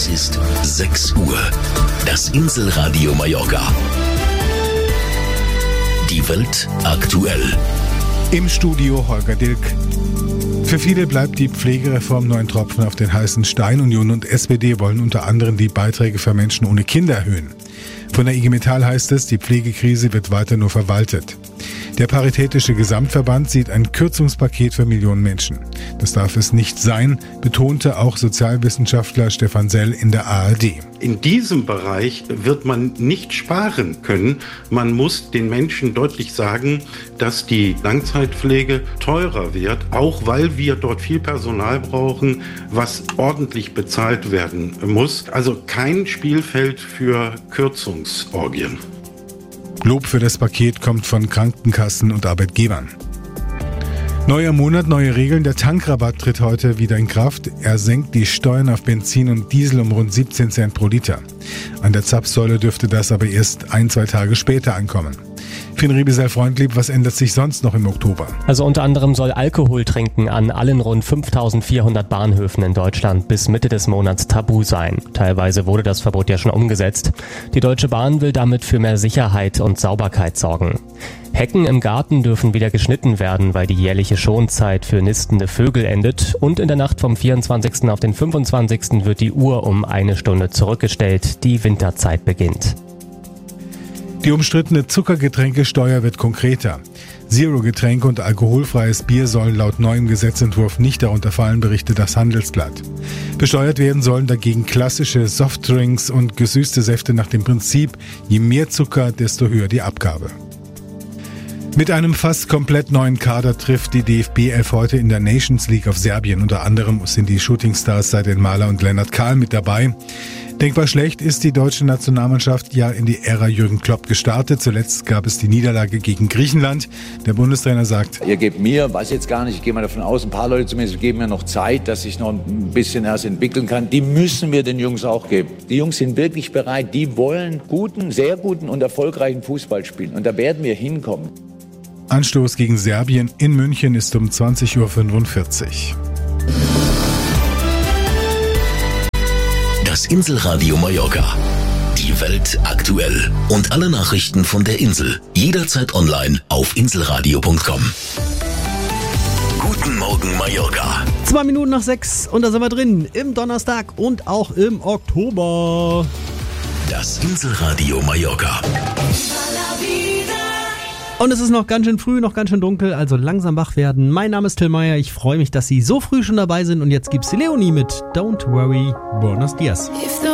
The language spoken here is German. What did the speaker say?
Es ist 6 Uhr. Das Inselradio Mallorca. Die Welt aktuell. Im Studio Holger Dilk. Für viele bleibt die Pflegereform nur ein Tropfen auf den heißen Stein. Union und SPD wollen unter anderem die Beiträge für Menschen ohne Kinder erhöhen. Von der IG Metall heißt es, die Pflegekrise wird weiter nur verwaltet. Der Paritätische Gesamtverband sieht ein Kürzungspaket für Millionen Menschen. Das darf es nicht sein, betonte auch Sozialwissenschaftler Stefan Sell in der ARD. In diesem Bereich wird man nicht sparen können. Man muss den Menschen deutlich sagen, dass die Langzeitpflege teurer wird, auch weil wir dort viel Personal brauchen, was ordentlich bezahlt werden muss. Also kein Spielfeld für Kürzungsorgien. Lob für das Paket kommt von Krankenkassen und Arbeitgebern. Neuer Monat, neue Regeln. Der Tankrabatt tritt heute wieder in Kraft. Er senkt die Steuern auf Benzin und Diesel um rund 17 Cent pro Liter. An der Zapfsäule dürfte das aber erst 1-2 Tage später ankommen. Finn Riebesell-Freundlieb, was ändert sich sonst noch im Oktober? Also unter anderem soll Alkoholtrinken an allen rund 5.400 Bahnhöfen in Deutschland bis Mitte des Monats tabu sein. Teilweise wurde das Verbot ja schon umgesetzt. Die Deutsche Bahn will damit für mehr Sicherheit und Sauberkeit sorgen. Hecken im Garten dürfen wieder geschnitten werden, weil die jährliche Schonzeit für nistende Vögel endet. Und in der Nacht vom 24. auf den 25. wird die Uhr um 1 Stunde zurückgestellt. Die Winterzeit beginnt. Die umstrittene Zuckergetränkesteuer wird konkreter. Zero-Getränke und alkoholfreies Bier sollen laut neuem Gesetzentwurf nicht darunter fallen, berichtet das Handelsblatt. Besteuert werden sollen dagegen klassische Softdrinks und gesüßte Säfte nach dem Prinzip, je mehr Zucker, desto höher die Abgabe. Mit einem fast komplett neuen Kader trifft die DFB 11 heute in der Nations League auf Serbien. Unter anderem sind die Shootingstars Seidel Mahler und Lennart Kahl mit dabei. Denkbar schlecht ist die deutsche Nationalmannschaft ja in die Ära Jürgen Klopp gestartet. Zuletzt gab es die Niederlage gegen Griechenland. Der Bundestrainer sagt: Ihr gebt mir, weiß jetzt gar nicht, ich gehe mal davon aus, ein paar Leute zumindest geben mir noch Zeit, dass ich noch ein bisschen erst entwickeln kann. Die müssen wir den Jungs auch geben. Die Jungs sind wirklich bereit, die wollen guten, sehr guten und erfolgreichen Fußball spielen. Und da werden wir hinkommen. Anstoß gegen Serbien in München ist um 20:45 Uhr. Das Inselradio Mallorca. Die Welt aktuell. Und alle Nachrichten von der Insel. Jederzeit online auf inselradio.com. Guten Morgen Mallorca. 2 Minuten nach 6 und da sind wir drin. Im Donnerstag und auch im Oktober. Das Inselradio Mallorca. Und es ist noch ganz schön früh, noch ganz schön dunkel, also langsam wach werden. Mein Name ist Till Meyer, ich freue mich, dass Sie so früh schon dabei sind. Und jetzt gibt's Leonie mit Don't Worry, Buenos Dias.